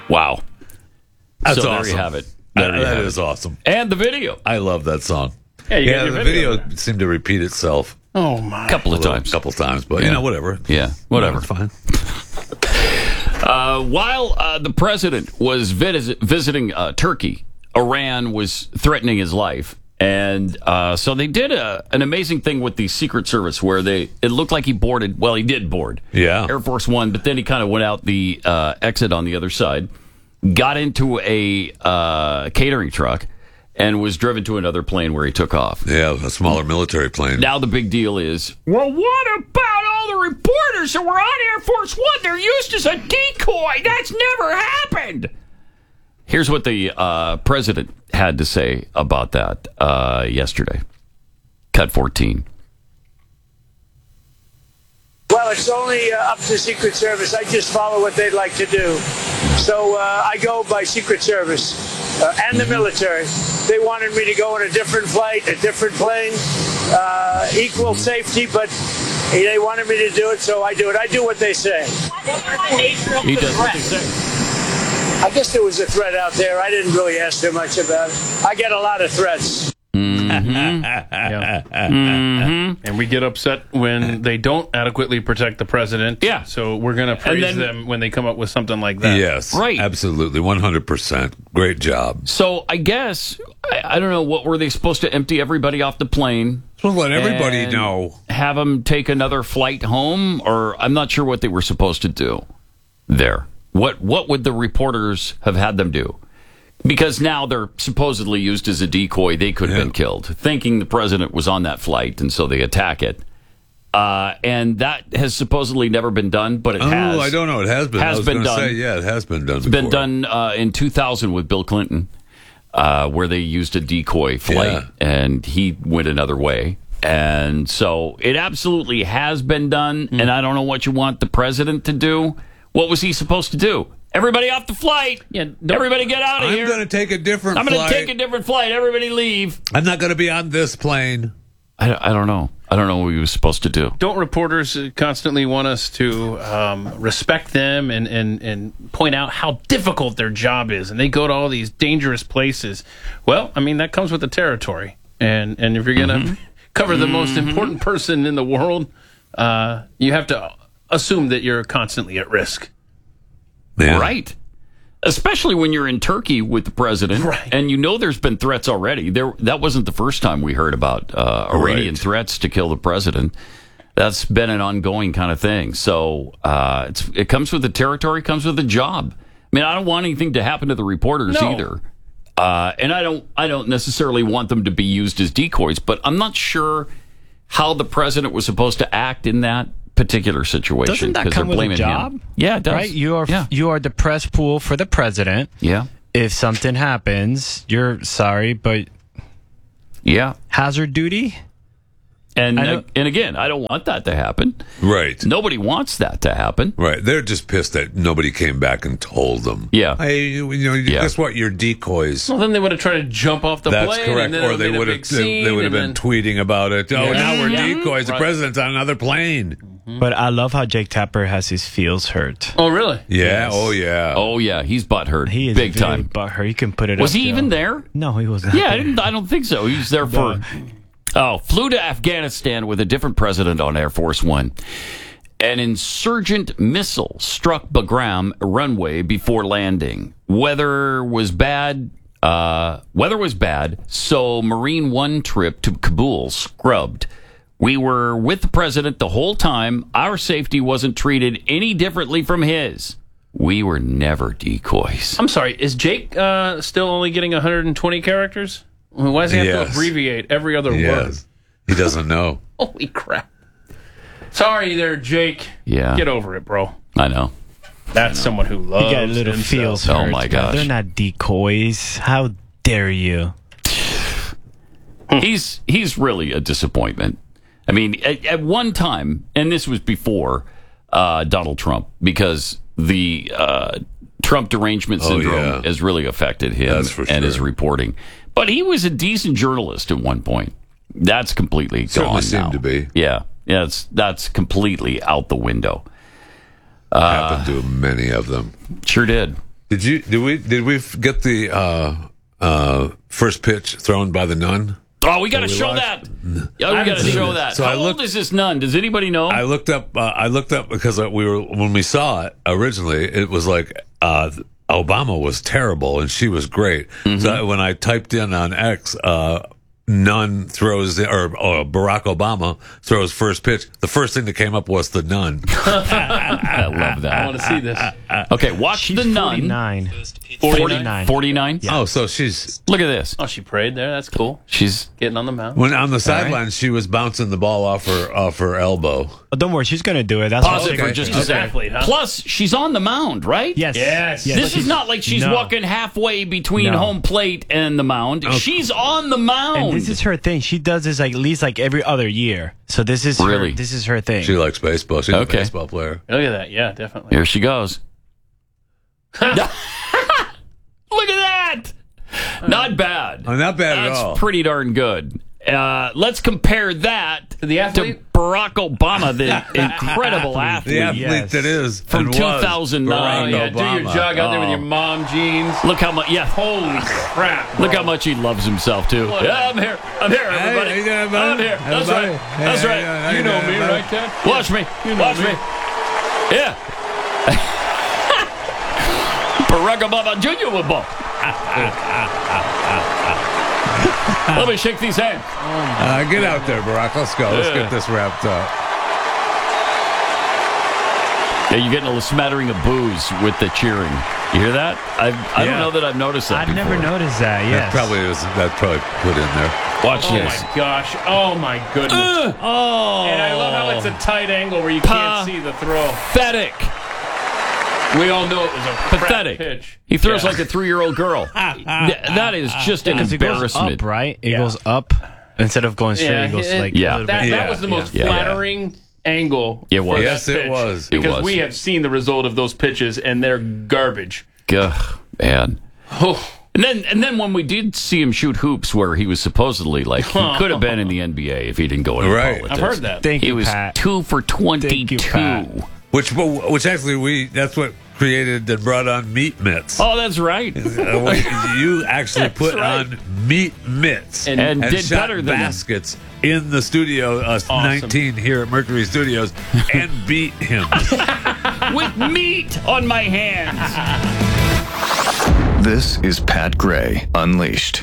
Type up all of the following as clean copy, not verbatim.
Wow. That's so awesome. There you have it. That is awesome. And the video. I love that song. Yeah, The video seemed to repeat itself Oh, my. A couple of times. but whatever. Yeah, whatever. It's fine. While the president was visiting Turkey, Iran was threatening his life. And so they did an amazing thing with the Secret Service where it looked like he boarded. Well, he did board Air Force One, but then he kind of went out the exit on the other side, got into a catering truck, and was driven to another plane where he took off. Yeah, a smaller military plane. Now the big deal is, well, what about all the reporters that were on Air Force One? They're used as a decoy. That's never happened. Here's what the president had to say about that yesterday. Cut 14. Well, it's only up to Secret Service. I just follow what they'd like to do. So I go by Secret Service and the military. They wanted me to go on a different flight, a different plane, equal safety, but they wanted me to do it, so I do it. I do what they say. He does what they say. I guess there was a threat out there. I didn't really ask too much about it. I get a lot of threats. And we get upset when they don't adequately protect the president. Yeah. So we're going to praise them when they come up with something like that. Yes. Right. Absolutely. 100%. Great job. So I guess, I don't know, what were they supposed to empty everybody off the plane? Well, let everybody and know. Have them take another flight home? Or I'm not sure what they were supposed to do there. What would the reporters have had them do? Because now they're supposedly used as a decoy. They could have been killed, thinking the president was on that flight, and so they attack it. And that has supposedly never been done, but it has. Oh, I don't know. It has been. Has I was been gonna done. Say, yeah, it has been done. It's been done in 2000 with Bill Clinton, where they used a decoy flight, and he went another way. And so it absolutely has been done, and I don't know what you want the president to do. What was he supposed to do? Everybody off the flight. Yeah, everybody get out of here. I'm going to take a different flight. I'm going to take a different flight. Everybody leave. I'm not going to be on this plane. I don't know. I don't know what he was supposed to do. Don't reporters constantly want us to respect them and point out how difficult their job is? And they go to all these dangerous places. Well, I mean, that comes with the territory. And if you're going to cover the most important person in the world, you have to assume that you're constantly at risk. Yeah. Right. Especially when you're in Turkey with the president, and you know there's been threats already. That wasn't the first time we heard about Iranian threats to kill the president. That's been an ongoing kind of thing. So it comes with the territory, comes with the job. I mean, I don't want anything to happen to the reporters either, and I don't necessarily want them to be used as decoys. But I'm not sure how the president was supposed to act in that particular situation. Doesn't that come with a job? Him. Yeah, it does. Right? You are the press pool for the president. Yeah. If something happens, you're sorry, but hazard duty. And again, I don't want that to happen. Right. Nobody wants that to happen. Right. They're just pissed that nobody came back and told them. Yeah. Hey, guess what? You're decoys. Well, then they would have tried to jump off the That's plane. correct. And then Or they would have been tweeting about it. Oh, now we're decoys. The president's on another plane. But I love how Jake Tapper has his feels hurt. Oh, really? Yeah. Yes. Oh, yeah. Oh, yeah. He's butthurt. He is big time. Butthurt. He can put it. Was he even there? No, he wasn't. Yeah, I don't think so. He was there for. Flew to Afghanistan with a different president on Air Force One. An insurgent missile struck Bagram runway before landing. Weather was bad, so Marine One trip to Kabul scrubbed. We were with the president the whole time. Our safety wasn't treated any differently from his. We were never decoys. I'm sorry, is Jake still only getting 120 characters? Why does he have to abbreviate every other word? He doesn't know. Holy crap. Sorry there, Jake. Yeah. Get over it, bro. I know. That's someone who loves He got a little feels hurt. Oh, my gosh. They're not decoys. How dare you? He's really a disappointment. I mean, at one time, and this was before Donald Trump, because the Trump derangement syndrome has really affected him and his reporting. But he was a decent journalist at one point. That's completely gone now. Seemed to be. Yeah, that's completely out the window. Happened to many of them. Sure did. Did we get the first pitch thrown by the nun? Oh, we got to show that. Yeah, we got to show that. So How old is this nun? Does anybody know? I looked up because when we saw it originally, it was like Obama was terrible and she was great. Mm-hmm. So when I typed in on X, nun throws or Barack Obama throws first pitch, the first thing that came up was the nun. I love that. I want to see this. Okay, watch the nun. 49. 49? Yeah. Oh, so she's... Look at this. Oh, she prayed there. That's cool. She's getting on the mound. When on the sideline, she was bouncing the ball off her elbow. Oh, don't worry, she's gonna do it. That's pause it for just a second. Athlete, huh? Plus, she's on the mound, right? Yes. This is not like she's walking halfway between home plate and the mound. Okay. She's on the mound. And this is her thing. She does this at least like every other year. So this is her thing. She likes baseball. She's a baseball player. Look at that. Yeah, definitely. Here she goes. Look at that! Not bad. Oh, not bad at all. That's pretty darn good. Let's compare that to the athlete? to Barack Obama, the incredible athlete. The athlete that is. From 2009. Yeah, do your jog out there with your mom jeans. Look how much, Holy crap. Bro. Look how much he loves himself, too. Yeah, I'm here, everybody. Hey, I'm here. That's right. That's right. You know me, right, Ted? Watch me. Watch me. Yeah. Barack Obama Jr. with ball. Let me shake these hands. Get out there, Barack. Let's go. Let's get this wrapped up. Yeah, you're getting a smattering of boos with the cheering. You hear that? I don't know that I've noticed that I've never noticed that, yes. That probably put in there. Watch this. Oh, my gosh. Oh, my goodness. And I love how it's a tight angle where you can't see the throw. Pathetic. We all know it was a pathetic pitch. He throws like a 3-year-old girl. That is just an embarrassment. It goes up, right? It goes up instead of going straight. It goes like a little bit. That was the most flattering angle. It was. Yes, it was. Because we have seen the result of those pitches, and they're garbage. Ugh, man. And then when we did see him shoot hoops, where he was supposedly he could have been in the NBA if he didn't go into politics. I've heard that. Thank you, he was Pat. 2 for 22. Which actually that's what created and brought on meat mitts. Oh, that's right. You actually put on meat mitts and did shot better than baskets in the studio, 19 here at Mercury Studios, and beat him with meat on my hands. This is Pat Gray Unleashed.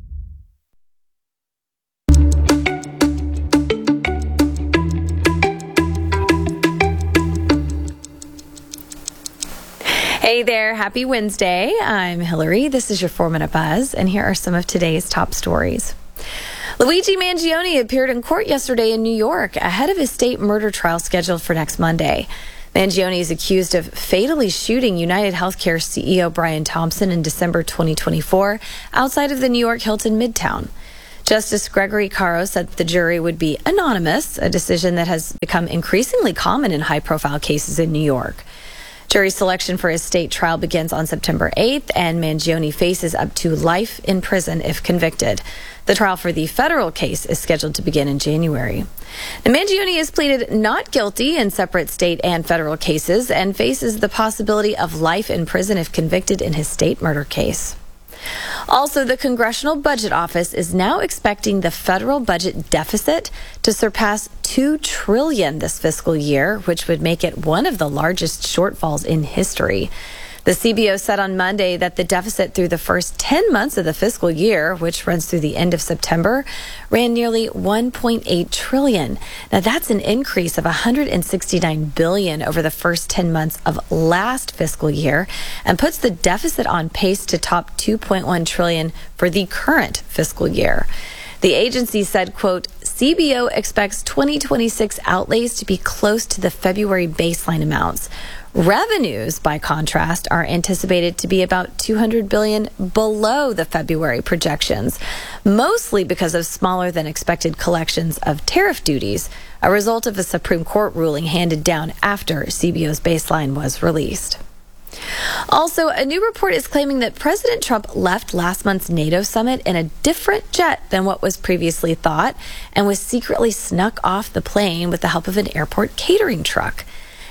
Hey there, happy Wednesday. I'm Hillary. This is your 4-Minute Buzz, and here are some of today's top stories. Luigi Mangione appeared in court yesterday in New York ahead of his state murder trial scheduled for next Monday. Mangione is accused of fatally shooting United Healthcare CEO Brian Thompson in December 2024 outside of the New York Hilton Midtown. Justice Gregory Caro said the jury would be anonymous, a decision that has become increasingly common in high-profile cases in New York. Jury selection for his state trial begins on September 8th, and Mangione faces up to life in prison if convicted. The trial for the federal case is scheduled to begin in January. Now, Mangione has pleaded not guilty in separate state and federal cases and faces the possibility of life in prison if convicted in his state murder case. Also, the Congressional Budget Office is now expecting the federal budget deficit to surpass $2 trillion this fiscal year, which would make it one of the largest shortfalls in history. The CBO said on Monday that the deficit through the first 10 months of the fiscal year, which runs through the end of September, ran nearly $1.8 trillion. Now, that's an increase of $169 billion over the first 10 months of last fiscal year and puts the deficit on pace to top $2.1 trillion for the current fiscal year. The agency said, quote, CBO expects 2026 outlays to be close to the February baseline amounts. Revenues, by contrast, are anticipated to be about $200 billion below the February projections, mostly because of smaller than expected collections of tariff duties, a result of a Supreme Court ruling handed down after CBO's baseline was released. Also, a new report is claiming that President Trump left last month's NATO summit in a different jet than what was previously thought and was secretly snuck off the plane with the help of an airport catering truck.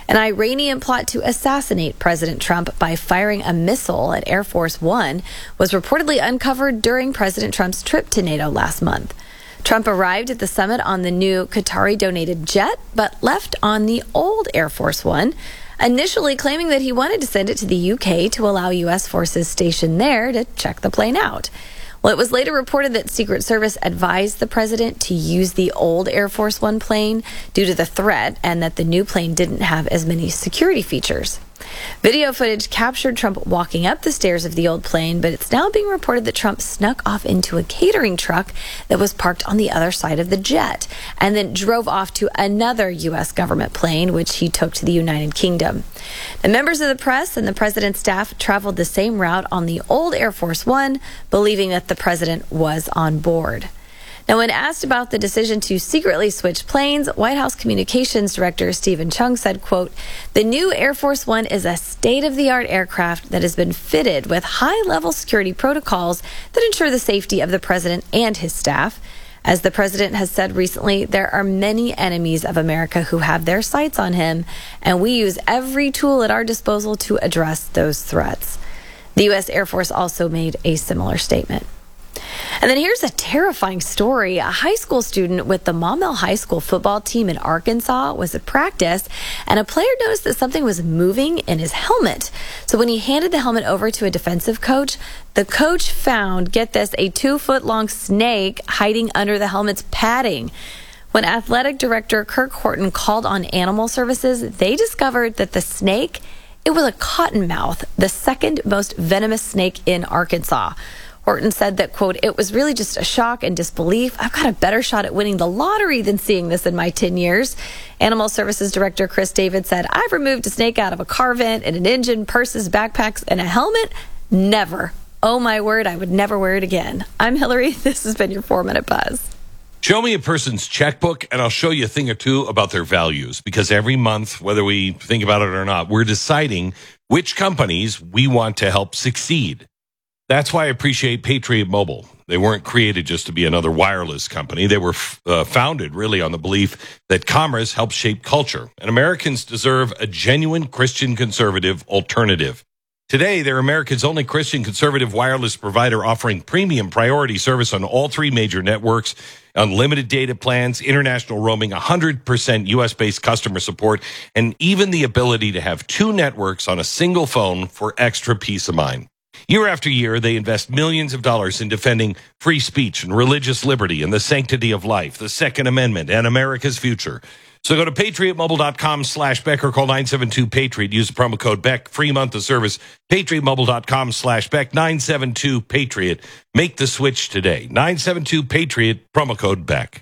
An Iranian plot to assassinate President Trump by firing a missile at Air Force One was reportedly uncovered during President Trump's trip to NATO last month. Trump arrived at the summit on the new Qatari-donated jet, but left on the old Air Force One, initially claiming that he wanted to send it to the UK to allow U.S. forces stationed there to check the plane out. Well, it was later reported that Secret Service advised the president to use the old Air Force One plane due to the threat and that the new plane didn't have as many security features. Video footage captured Trump walking up the stairs of the old plane, but it's now being reported that Trump snuck off into a catering truck that was parked on the other side of the jet and then drove off to another U.S. government plane, which he took to the United Kingdom. The members of the press and the president's staff traveled the same route on the old Air Force One, believing that the president was on board. Now, when asked about the decision to secretly switch planes, White House Communications Director Stephen Chung said, quote, "The new Air Force One is a state-of-the-art aircraft that has been fitted with high-level security protocols that ensure the safety of the president and his staff. As the president has said recently, there are many enemies of America who have their sights on him, and we use every tool at our disposal to address those threats." The U.S. Air Force also made a similar statement. And then here's a terrifying story. A high school student with the Maumelle High School football team in Arkansas was at practice, and a player noticed that something was moving in his helmet. So when he handed the helmet over to a defensive coach, the coach found, get this, a 2-foot-long snake hiding under the helmet's padding. When athletic director Kirk Horton called on animal services, they discovered that the snake, it was a cottonmouth, the second most venomous snake in Arkansas. Horton said that, quote, "It was really just a shock and disbelief. I've got a better shot at winning the lottery than seeing this in my 10 years. Animal Services Director Chris David said, "I've removed a snake out of a car vent and an engine, purses, backpacks, and a helmet. Never. Oh, my word, I would never wear it again." I'm Hillary. This has been your 4-Minute Buzz. Show me a person's checkbook, and I'll show you a thing or two about their values. Because every month, whether we think about it or not, we're deciding which companies we want to help succeed. That's why I appreciate Patriot Mobile. They weren't created just to be another wireless company. They were founded really on the belief that commerce helps shape culture, and Americans deserve a genuine Christian conservative alternative. Today, they're America's only Christian conservative wireless provider offering premium priority service on all 3 major networks, unlimited data plans, international roaming, 100% U.S.-based customer support, and even the ability to have 2 networks on a single phone for extra peace of mind. Year after year, they invest millions of dollars in defending free speech and religious liberty and the sanctity of life, the Second Amendment, and America's future. So go to patriotmobile.com/Beck or call 972-PATRIOT. Use the promo code Beck. Free month of service. patriotmobile.com/Beck. 972-PATRIOT. Make the switch today. 972-PATRIOT. Promo code Beck.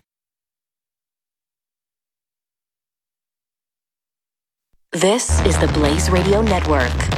This is the Blaze Radio Network.